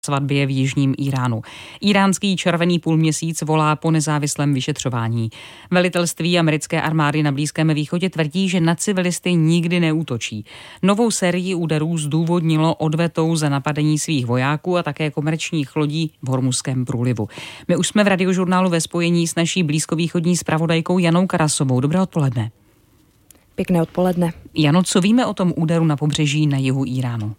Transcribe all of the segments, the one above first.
svatbě v jižním Íránu. Íránský červený půlměsíc volá po nezávislém vyšetřování. Velitelství americké armády na Blízkém východě tvrdí, že na civilisty nikdy neútočí. Novou sérii úderů zdůvodnilo odvetou za napadení svých vojáků a také komerčních lodí v Hormuzském průlivu. My už jsme v Radiožurnálu ve spojení s naší blízkovýchodní zpravodajkou Janou Karasovou. Dobré odpoledne. Pěkné odpoledne. Jano, co víme o tom úderu na pobřeží na jihu Íránu?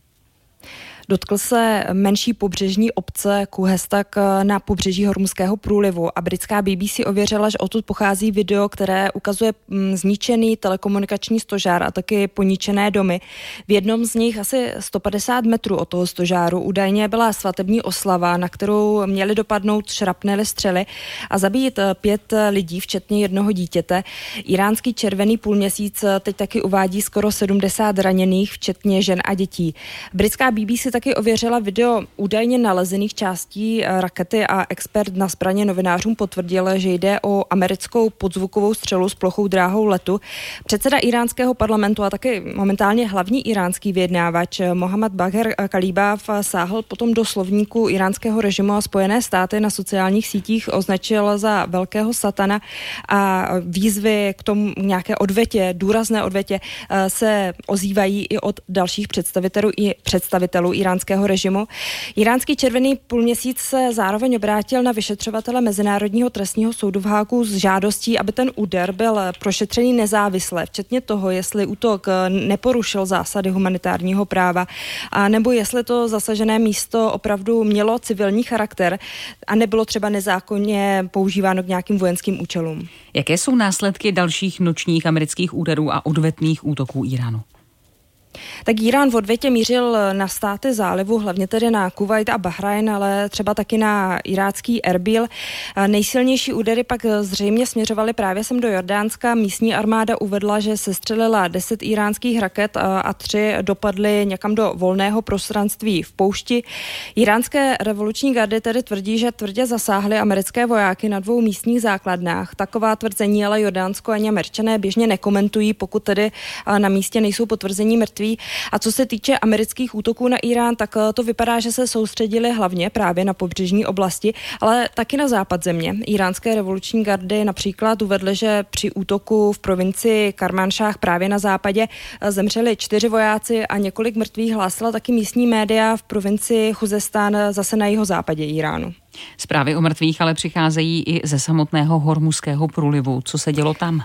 Dotkl se menší pobřežní obce Kuhestak na pobřeží Hormuzského průlivu a britská BBC ověřila, že odtud pochází video, které ukazuje zničený telekomunikační stožár a taky poničené domy. V jednom z nich asi 150 metrů od toho stožáru údajně byla svatební oslava, na kterou měly dopadnout šrapnely střely a zabít 5 lidí, včetně jednoho dítěte. Iránský červený půlměsíc teď taky uvádí skoro 70 raněných, včetně žen a dětí. Britská BBC taky ověřila video údajně nalezených částí rakety a expert na zbraně novinářům potvrdil, že jde o americkou podzvukovou střelu s plochou dráhou letu. Předseda iránského parlamentu a taky momentálně hlavní iránský vyjednávač Mohammad Bagher Kalibaf sáhl potom do slovníku iránského režimu a Spojené státy na sociálních sítích označil za velkého satana a výzvy k tomu nějaké odvetě, důrazné odvetě se ozývají i od dalších představitelů iránského režimu. Iránský červený půlměsíc se zároveň obrátil na vyšetřovatele Mezinárodního trestního soudu v Hágu s žádostí, aby ten úder byl prošetřený nezávisle, včetně toho, jestli útok neporušil zásady humanitárního práva, a nebo jestli to zasažené místo opravdu mělo civilní charakter a nebylo třeba nezákonně používáno k nějakým vojenským účelům. Jaké jsou následky dalších nočních amerických úderů a odvetných útoků Íránu? Tak Irán v odvětě mířil na státy zálivu, hlavně tedy na Kuvajt a Bahrajn, ale třeba taky na irácký Erbil. Nejsilnější údery pak zřejmě směřovaly právě sem do Jordánska. Místní armáda uvedla, že sestřelila 10 iránských raket a 3 dopadly někam do volného prostranství v poušti. Iránské revoluční gardy tedy tvrdí, že tvrdě zasáhly americké vojáky na 2 místních základnách. Taková tvrzení ale Jordánsko ani Američané běžně nekomentují, pokud tedy na místě nejsou potvrzení mrtví. A co se týče amerických útoků na Irán, tak to vypadá, že se soustředili hlavně právě na pobřežní oblasti, ale taky na západ země. Iránské revoluční gardy například uvedly, že při útoku v provincii Karmanšáh právě na západě zemřeli 4 vojáci a několik mrtvých hlásila taky místní média v provincii Chuzestán zase na jihozápadě Iránu. Zprávy o mrtvých ale přicházejí i ze samotného Hormuzského průlivu. Co se dělo tam?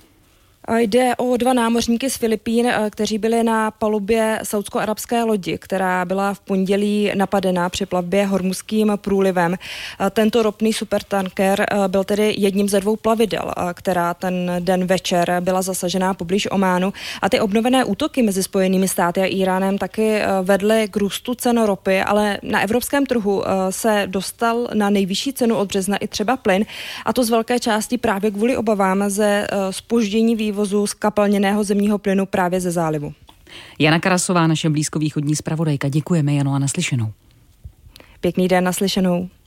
Jde o 2 námořníky z Filipín, kteří byli na palubě saúdsko-arabské lodi, která byla v pondělí napadena při plavbě Hormuzským průlivem. Tento ropný supertanker byl tedy jedním ze 2 plavidel, která ten den večer byla zasažená poblíž Ománu. A ty obnovené útoky mezi Spojenými státy a Íránem taky vedly k růstu cen ropy, ale na evropském trhu se dostal na nejvyšší cenu od března i třeba plyn, a to z velké části právě kvůli obavám ze zpoždění vývozu skapalněného zemního plynu právě ze zálivu. Jana Karasová, naše blízkovýchodní zpravodajka. Děkujeme, Jano, a naslyšenou. Pěkný den, naslyšenou.